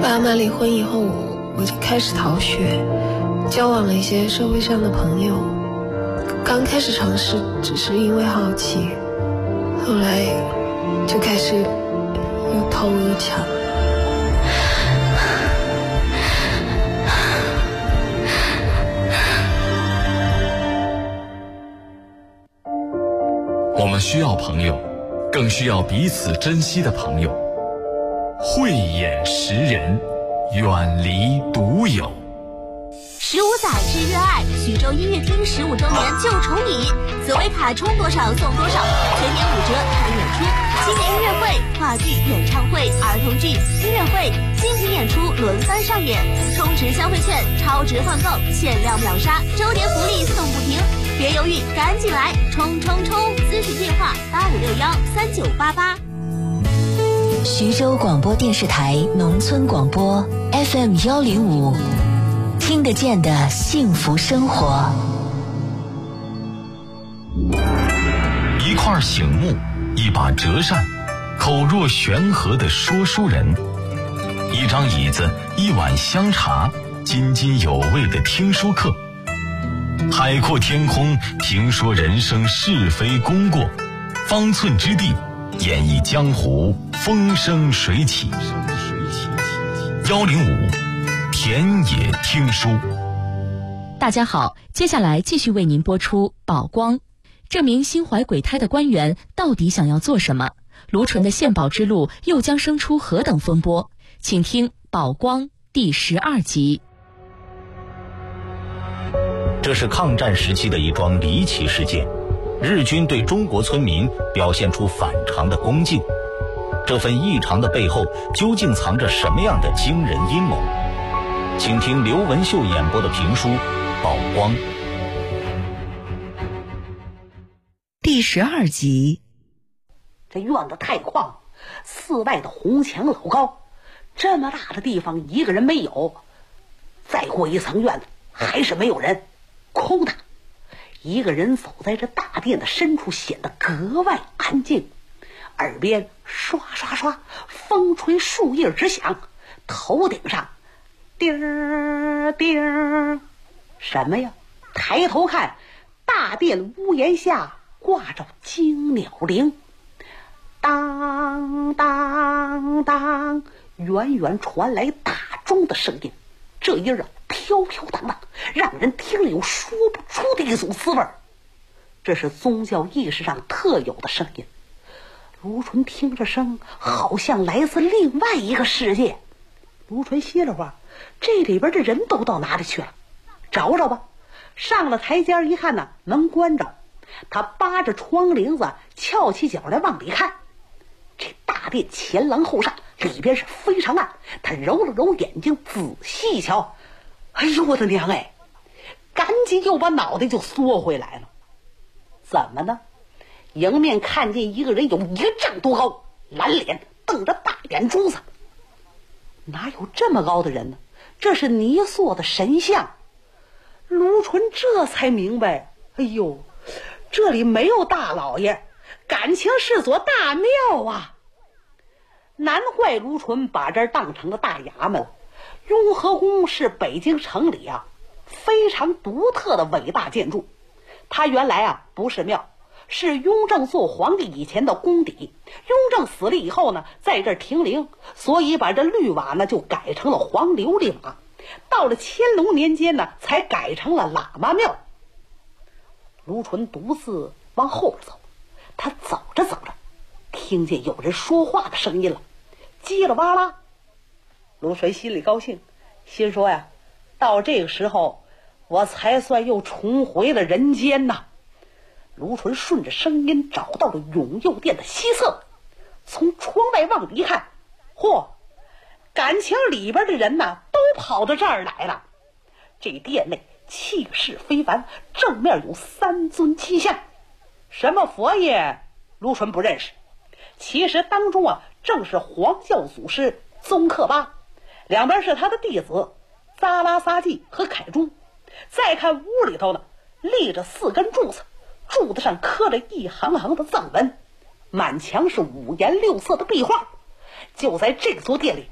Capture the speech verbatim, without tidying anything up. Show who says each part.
Speaker 1: 爸妈离婚以后，我就开始逃学，交往了一些社会上的朋友。刚开始尝试只是因为好奇，后来就开始又偷又抢。
Speaker 2: 我们需要朋友，更需要彼此珍惜的朋友。慧眼识人，远离独有。
Speaker 3: 十五载之热爱，徐州音乐厅十五周年就宠你，紫薇卡充多少送多少，全年五折看演出，青年音乐会、话剧、演唱会、儿童剧、音乐会、精品演出轮番上演，充值消费券，超值换购，限量秒杀，周年福利送不停，别犹豫，赶紧来，冲冲冲！咨询电话八五六幺三九八八。
Speaker 4: 徐州广播电视台农村广播 F M 幺零五，听得见的幸福生活。
Speaker 2: 一块醒木，一把折扇，口若悬河的说书人，一张椅子，一碗香茶，津津有味的听说课。海阔天空，评说人生是非功过，方寸之地，演绎江湖风生水起。幺零五田野听书。
Speaker 5: 大家好，接下来继续为您播出宝光。这名心怀鬼胎的官员到底想要做什么？卢纯的献宝之路又将生出何等风波？请听宝光第十二集。
Speaker 6: 这是抗战时期的一桩离奇事件，日军对中国村民表现出反常的恭敬，这份异常的背后究竟藏着什么样的惊人阴谋？请听刘文秀演播的评书《宝光》
Speaker 4: 第十二集。
Speaker 7: 这院子太旷，寺外的红墙老高，这么大的地方一个人没有，再过一层院子还是没有人，空的。一个人走在这大殿的深处，显得格外安静，耳边刷刷刷，风吹树叶直响，头顶上叮儿叮儿，什么呀？抬头看，大殿屋檐下挂着金鸟铃，当当当，远远传来大钟的声音，这音儿啊飘飘荡荡，让人听了有说不出的一种滋味。这是宗教意识上特有的声音。卢纯听着声，好像来自另外一个世界。卢纯歇了会儿，这里边的人都到哪里去了？找找吧。上了台阶一看呢，门关着。他扒着窗棂子，翘起脚来往里看。这大殿前廊后上，里边是非常暗。他揉了揉眼睛，仔细一瞧，哎呦我的娘哎！赶紧又把脑袋就缩回来了。怎么呢？迎面看见一个人有一丈多高，蓝脸，瞪着大眼珠子。哪有这么高的人呢？这是泥塑的神像。卢纯这才明白，哎呦，这里没有大老爷，感情是座大庙啊！难怪卢纯把这儿当成了大衙门了。雍和宫是北京城里啊非常独特的伟大建筑，它原来啊不是庙，是雍正做皇帝以前的宫邸。雍正死了以后呢，在这儿停灵，所以把这绿瓦呢就改成了黄琉璃瓦。到了乾隆年间呢，才改成了喇嘛庙。卢纯独自往后边走，他走着走着，听见有人说话的声音了，叽里哇啦。卢纯心里高兴，心说呀，到这个时候我才算又重回了人间呐。卢纯顺着声音找到了永佑殿的西侧，从窗外往里一看，嚯，感情里边的人呐都跑到这儿来了。这殿内气势非凡，正面有三尊漆像。什么佛爷卢纯不认识，其实当中啊正是黄教祖师宗克巴，两边是他的弟子扎拉萨季和凯珠。再看屋里头呢，立着四根柱子，柱子上刻着一行行的藏文，满墙是五颜六色的壁画。就在这座殿里